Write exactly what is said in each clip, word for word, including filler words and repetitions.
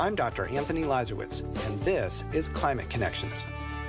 I'm Doctor Anthony Lazarowitz, and this is Climate Connections.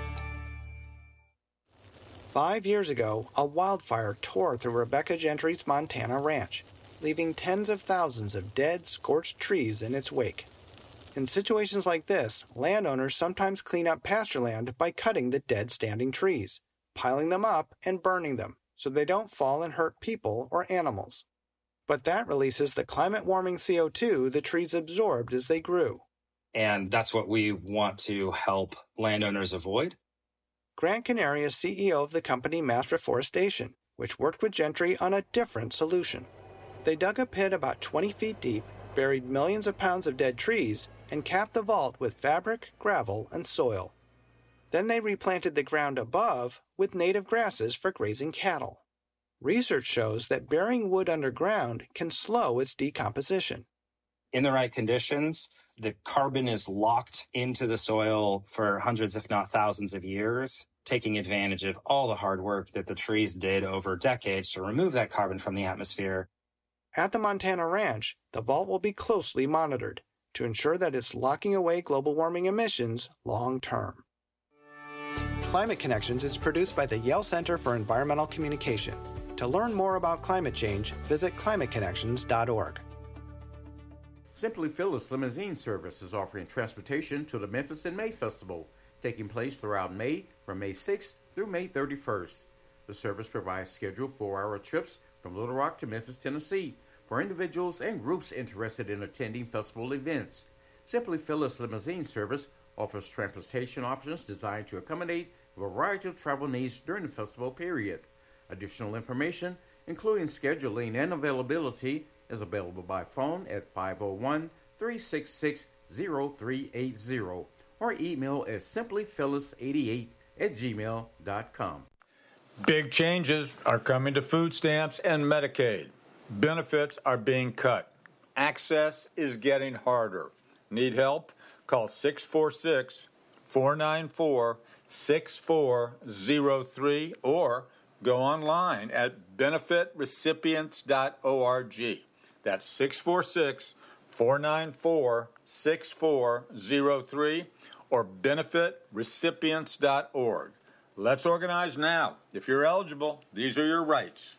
Five years ago, a wildfire tore through Rebecca Gentry's Montana ranch, leaving tens of thousands of dead, scorched trees in its wake. In situations like this, landowners sometimes clean up pasture land by cutting the dead standing trees, piling them up and burning them so they don't fall and hurt people or animals. But that releases the climate-warming C O two the trees absorbed as they grew. And that's what we want to help landowners avoid. Grant Canary is C E O of the company Mass Reforestation, which worked with Gentry on a different solution. They dug a pit about twenty feet deep, buried millions of pounds of dead trees, and capped the vault with fabric, gravel, and soil. Then they replanted the ground above with native grasses for grazing cattle. Research shows that burying wood underground can slow its decomposition. In the right conditions, the carbon is locked into the soil for hundreds, if not thousands of years, taking advantage of all the hard work that the trees did over decades to remove that carbon from the atmosphere. At the Montana Ranch, the vault will be closely monitored to ensure that it's locking away global warming emissions long term. Climate Connections is produced by the Yale Center for Environmental Communication. To learn more about climate change, visit climate connections dot org. Simply Phyllis Limousine Service is offering transportation to the Memphis in May Festival, taking place throughout May from May sixth through May thirty-first. The service provides scheduled four-hour trips from Little Rock to Memphis, Tennessee, for individuals and groups interested in attending festival events. Simply Phyllis Limousine Service offers transportation options designed to accommodate a variety of travel needs during the festival period. Additional information, including scheduling and availability, is available by phone at five oh one, three six six, oh three eight oh or email at simply phyllis eighty-eight at gmail dot com. Big changes are coming to food stamps and Medicaid. Benefits are being cut. Access is getting harder. Need help? Call six four six, four nine four, six four oh three or go online at benefit recipients dot org. That's six four six, four nine four, six four oh three or benefit recipients dot org. Let's organize now. If you're eligible, these are your rights.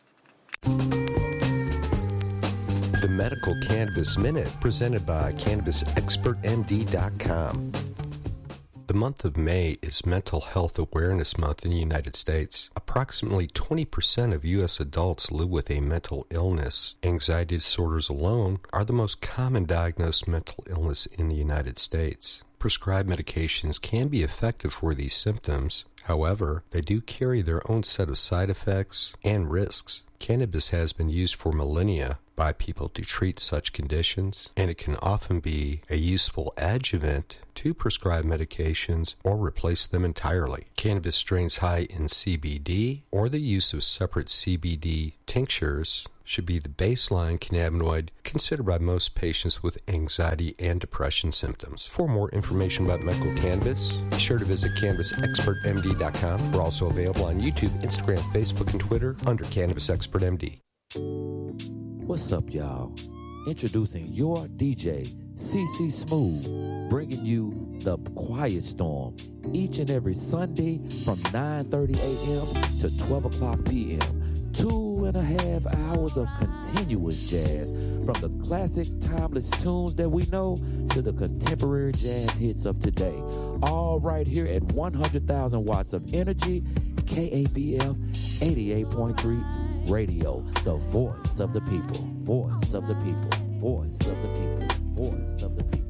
The Medical Cannabis Minute, presented by cannabis expert M D dot com. The month of May is Mental Health Awareness Month in the United States. Approximately twenty percent of U S adults live with a mental illness. Anxiety disorders alone are the most common diagnosed mental illness in the United States. Prescribed medications can be effective for these symptoms. However, they do carry their own set of side effects and risks. Cannabis has been used for millennia by people to treat such conditions, and it can often be a useful adjuvant to prescribed medications or replace them entirely. Cannabis strains high in C B D or the use of separate C B D tinctures should be the baseline cannabinoid considered by most patients with anxiety and depression symptoms. For more information about medical cannabis, be sure to visit cannabis expert M D dot com. We're also available on YouTube, Instagram, Facebook, and Twitter under Cannabis Expert M D. What's up, y'all? Introducing your D J, C C Smooth, bringing you The Quiet Storm each and every Sunday from nine thirty a.m. to twelve o'clock p.m. Two and a half hours of continuous jazz, from the classic timeless tunes that we know to the contemporary jazz hits of today. All right here at one hundred thousand watts of energy, K A B F eighty-eight point three Radio, the voice of the people, voice of the people, voice of the people, voice of the people.